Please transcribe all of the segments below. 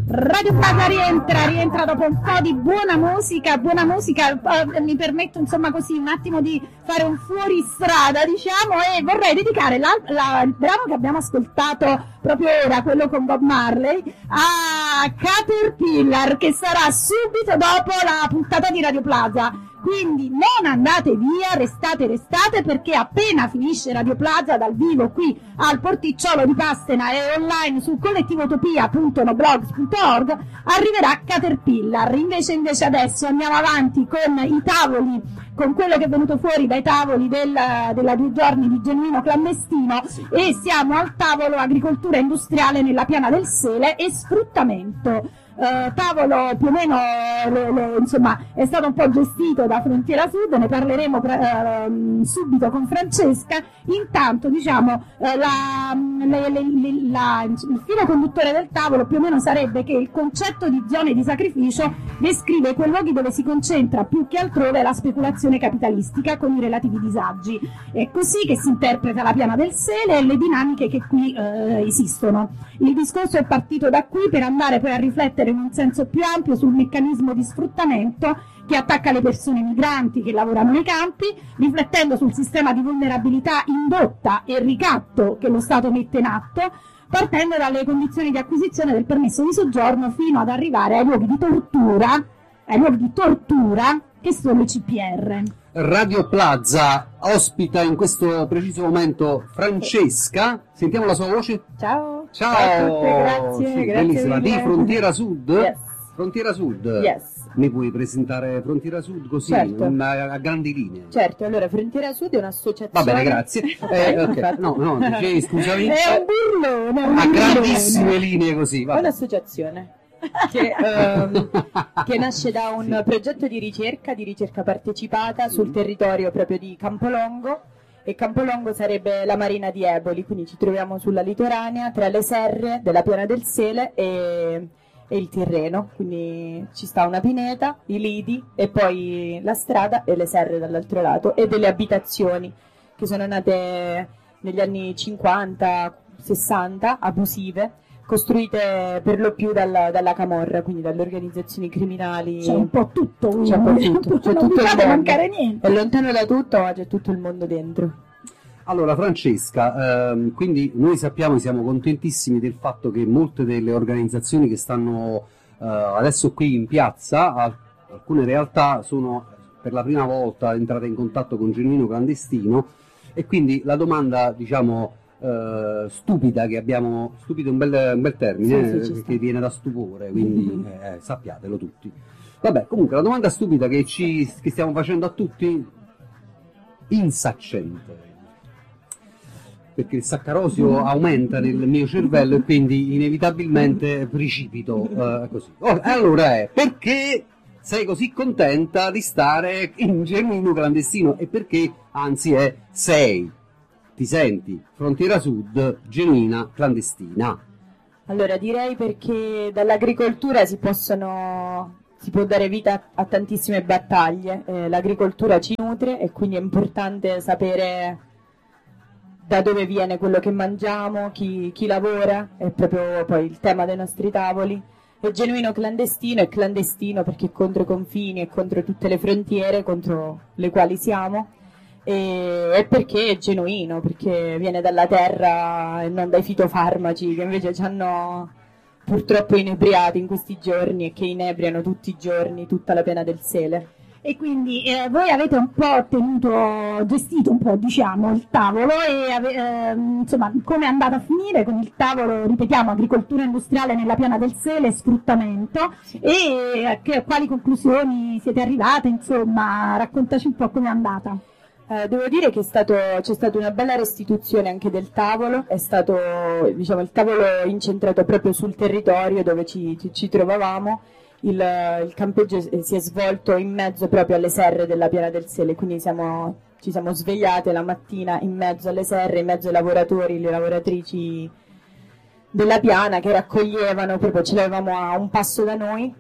Radio Plaza rientra dopo un po' di buona musica, mi permetto insomma così un attimo di fare un fuoristrada, diciamo, e vorrei dedicare il brano che abbiamo ascoltato proprio ora, quello con Bob Marley, a Caterpillar, che sarà subito dopo la puntata di Radio Plaza. Quindi non andate via, restate, perché appena finisce Radio Plaza dal vivo qui al Porticciolo di Pastena e online sul collettivotopia.noblogs.org arriverà Caterpillar. Invece adesso andiamo avanti con i tavoli, con quello che è venuto fuori dai tavoli della 2 giorni di Genuino Clandestino, sì. E siamo al tavolo agricoltura industriale nella Piana del Sele e sfruttamento. Tavolo più o meno insomma è stato un po' gestito da Frontiera Sud, ne parleremo subito con Francesca. Intanto diciamo il filo conduttore del tavolo più o meno sarebbe che il concetto di zone di sacrificio descrive quei luoghi dove si concentra più che altrove la speculazione capitalistica con i relativi disagi. È così che si interpreta la Piana del Sele e le dinamiche che qui esistono. Il discorso è partito da qui per andare poi a riflettere in un senso più ampio sul meccanismo di sfruttamento che attacca le persone migranti che lavorano nei campi, riflettendo sul sistema di vulnerabilità indotta e ricatto che lo Stato mette in atto, partendo dalle condizioni di acquisizione del permesso di soggiorno fino ad arrivare ai luoghi di tortura che sono le CPR. Radio Plaza ospita in questo preciso momento Francesca. Sentiamo la sua voce. Ciao. Ciao a tutte, grazie. Sì, grazie bellissima. Di Frontiera Sud? Yes. Frontiera Sud? Yes. Mi puoi presentare Frontiera Sud così, certo. a grandi linee? Certo, allora Frontiera Sud è un'associazione... Va bene, grazie. Okay. No, dicevi, scusami. È un burlone. A grandissime linee così. È un'associazione che nasce da un progetto di ricerca partecipata sul territorio proprio di Campolongo, e Campolongo sarebbe la marina di Eboli, quindi ci troviamo sulla litoranea tra le serre della Piana del Sele e il Tirreno, quindi ci sta una pineta, i lidi e poi la strada e le serre dall'altro lato, e delle abitazioni che sono nate negli anni 50-60, abusive, costruite per lo più dalla Camorra, quindi dalle organizzazioni criminali. C'è un po' tutto, c'è tutto il mondo. Mancare niente. È lontano da tutto, ma c'è tutto il mondo dentro. Allora Francesca, quindi noi sappiamo e siamo contentissimi del fatto che molte delle organizzazioni che stanno adesso qui in piazza, alcune realtà sono per la prima volta entrate in contatto con Genuino Clandestino, e quindi la domanda, diciamo, stupida che abbiamo, stupido è un bel termine, sì, che viene da stupore, quindi sappiatelo tutti. Vabbè, comunque la domanda stupida che stiamo facendo a tutti, insaccente, perché il saccarosio aumenta nel mio cervello e quindi inevitabilmente precipito così. Allora perché sei così contenta di stare in Genuino Clandestino, e perché, anzi ti senti Frontiera Sud, genuina clandestina? Allora direi perché dall'agricoltura si può dare vita a tantissime battaglie, l'agricoltura ci nutre e quindi è importante sapere da dove viene quello che mangiamo, chi lavora, è proprio poi il tema dei nostri tavoli. È genuino clandestino, è clandestino perché è contro i confini e contro tutte le frontiere contro le quali siamo. E perché è genuino, perché viene dalla terra e non dai fitofarmaci che invece ci hanno purtroppo inebriati in questi giorni e che inebriano tutti i giorni tutta la Piana del Sele. E quindi voi avete un po' gestito un po', diciamo, il tavolo e insomma, come è andata a finire con il tavolo, ripetiamo, agricoltura industriale nella Piana del Sele, sfruttamento, sì. E a quali conclusioni siete arrivate, insomma, raccontaci un po' come è andata. Devo dire che c'è stata una bella restituzione anche del tavolo, è stato, diciamo, il tavolo incentrato proprio sul territorio dove ci trovavamo. Il campeggio si è svolto in mezzo proprio alle serre della Piana del Sele, quindi ci siamo svegliate la mattina in mezzo alle serre, in mezzo ai lavoratori, le lavoratrici della Piana che raccoglievano, proprio ce l'avevamo a un passo da noi,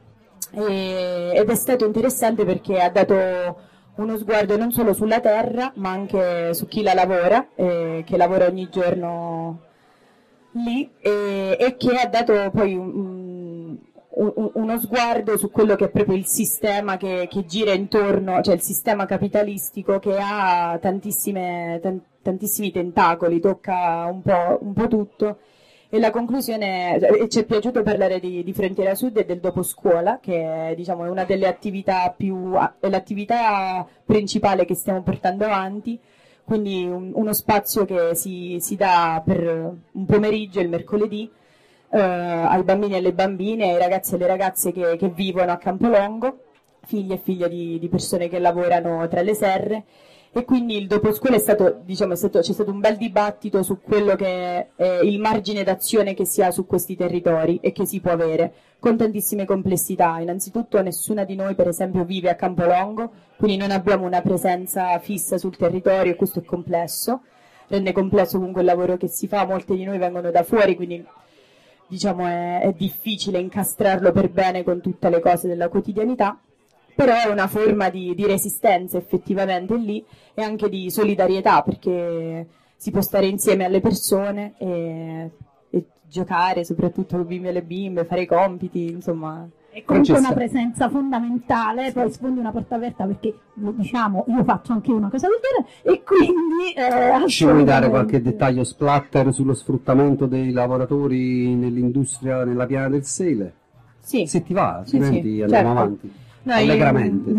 ed è stato interessante perché ha dato uno sguardo non solo sulla terra ma anche su chi la lavora, che lavora ogni giorno lì, e che ha dato poi uno sguardo su quello che è proprio il sistema che gira intorno, cioè il sistema capitalistico che ha tantissimi tentacoli, tocca un po' tutto. E la conclusione, e ci è piaciuto parlare di Frontiera Sud e del dopo scuola, che diciamo, è una delle attività è l'attività principale che stiamo portando avanti, quindi uno spazio che si dà per un pomeriggio il mercoledì ai bambini e alle bambine, ai ragazzi e alle ragazze che vivono a Campolongo, figli e figlie di persone che lavorano tra le serre. E quindi il doposcuola c'è stato un bel dibattito su quello che è il margine d'azione che si ha su questi territori e che si può avere, con tantissime complessità. Innanzitutto nessuna di noi per esempio vive a Campolongo, quindi non abbiamo una presenza fissa sul territorio e questo è complesso, rende complesso comunque il lavoro che si fa, molti di noi vengono da fuori, quindi diciamo è difficile incastrarlo per bene con tutte le cose della quotidianità. Però è una forma di resistenza effettivamente lì e anche di solidarietà, perché si può stare insieme alle persone e giocare, soprattutto con i bimbi e le bimbe, fare i compiti, insomma. È comunque una presenza fondamentale, poi sfondi una porta aperta perché, diciamo, io faccio anche una cosa del genere e quindi... Ci vuoi dare qualche dettaglio splatter sullo sfruttamento dei lavoratori nell'industria, nella piana del Sele? Sì. Se ti va, altrimenti sì, andiamo certo. avanti. No, allegramente.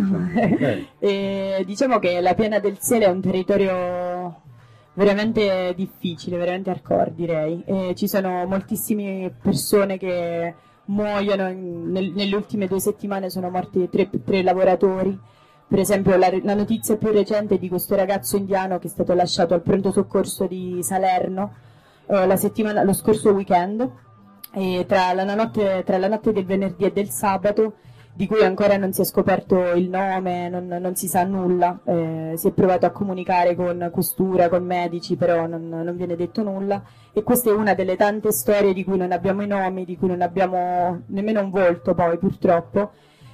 Diciamo che la piana del Sele è un territorio veramente difficile, veramente hardcore direi. Ci sono moltissime persone che muoiono, nelle ultime 2 settimane sono morti 3 lavoratori. Per esempio la notizia più recente è di questo ragazzo indiano che è stato lasciato al pronto soccorso di Salerno lo scorso weekend, e tra la notte del venerdì e del sabato, di cui ancora non si è scoperto il nome, non si sa nulla, si è provato a comunicare con questura, con medici, però non viene detto nulla, e questa è una delle tante storie di cui non abbiamo i nomi, di cui non abbiamo nemmeno un volto poi purtroppo,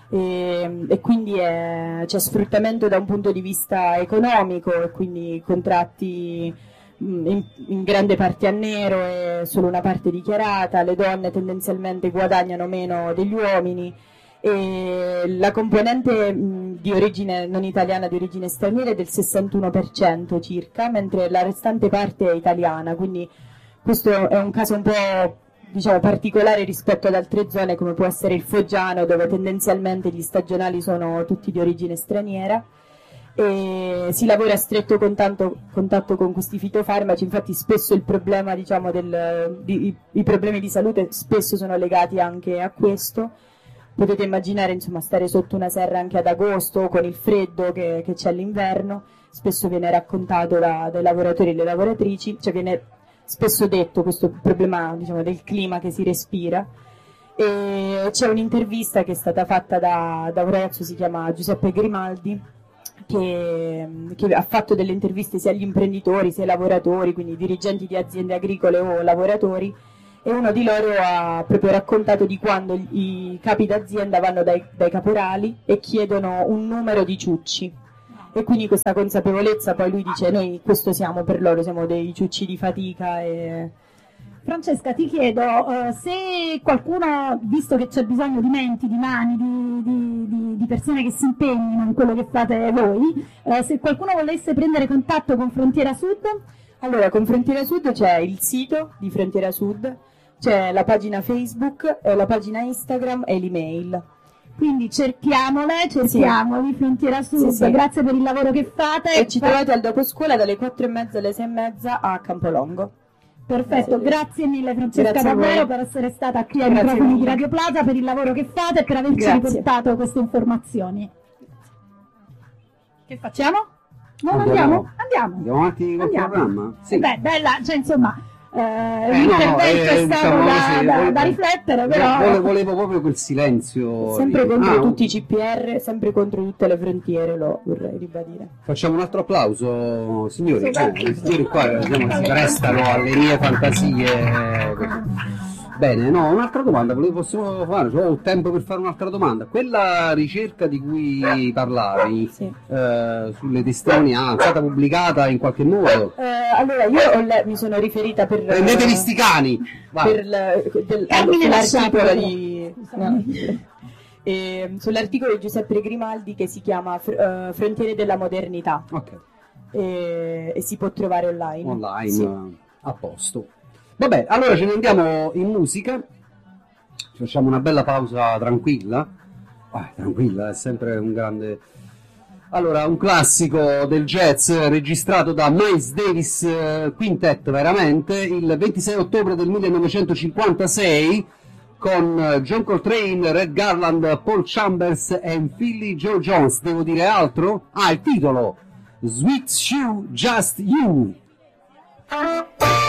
e quindi c'è sfruttamento da un punto di vista economico e quindi contratti in grande parte a nero e solo una parte dichiarata, le donne tendenzialmente guadagnano meno degli uomini. E la componente di origine non italiana, di origine straniera, è del 61% circa, mentre la restante parte è italiana, quindi questo è un caso un po' diciamo particolare rispetto ad altre zone come può essere il Foggiano, dove tendenzialmente gli stagionali sono tutti di origine straniera, e si lavora a stretto contatto con questi fitofarmaci. Infatti spesso il problema, diciamo, i problemi di salute spesso sono legati anche a questo. Potete immaginare, insomma, stare sotto una serra anche ad agosto con il freddo che c'è all'inverno. Spesso viene raccontato dai lavoratori e le lavoratrici, cioè viene spesso detto questo problema, diciamo, del clima che si respira. E c'è un'intervista che è stata fatta da un ragazzo, si chiama Giuseppe Grimaldi, che ha fatto delle interviste sia agli imprenditori sia ai lavoratori, quindi dirigenti di aziende agricole o lavoratori, e uno di loro ha proprio raccontato di quando i capi d'azienda vanno dai caporali e chiedono un numero di ciucci, e quindi questa consapevolezza, poi lui dice, noi questo siamo per loro, siamo dei ciucci di fatica. Francesca, ti chiedo se qualcuno, visto che c'è bisogno di menti, di mani, di persone che si impegnino in quello che fate voi, se qualcuno volesse prendere contatto con Frontiera Sud. Allora, con Frontiera Sud c'è il sito di Frontiera Sud, c'è la pagina Facebook, la pagina Instagram e l'email. Quindi cerchiamoli, Frontiera Sud, sì. Grazie per il lavoro che fate. E ci trovate al dopo scuola dalle 4:30 alle 6:30 a Campolongo. Perfetto, grazie mille Francesca davvero per essere stata qui ai microfoni di Radio Plaza, per il lavoro che fate e per averci riportato queste informazioni. Che facciamo? Andiamo avanti col programma? Sì. Beh, bella, cioè insomma, l'intervento è stato da riflettere, però... Volevo proprio quel silenzio. Sempre contro tutti i CPR, sempre contro tutte le frontiere, lo vorrei ribadire. Facciamo un altro applauso, signori. I signori qua, diciamo, si prestano alle mie fantasie. Bene, no, un'altra domanda, possiamo fare, ho tempo per fare un'altra domanda. Quella ricerca di cui parlavi, sì. Sulle testimonianze, è stata pubblicata in qualche modo? Allora, io mi sono riferita per... Prendetevi sti cani! Per l'articolo Sì. No. Sull'articolo di Giuseppe Grimaldi che si chiama Frontiere della modernità. Ok. E si può trovare online. Online, sì. A posto. Vabbè, allora ce ne andiamo in musica. Ci facciamo una bella pausa tranquilla. Tranquilla, è sempre un grande... Allora, un classico del jazz registrato da Miles Davis Quintet, veramente, il 26 ottobre del 1956, con John Coltrane, Red Garland, Paul Chambers e Philly Joe Jones. Devo dire altro? Il titolo! Sweet Shoe Just You.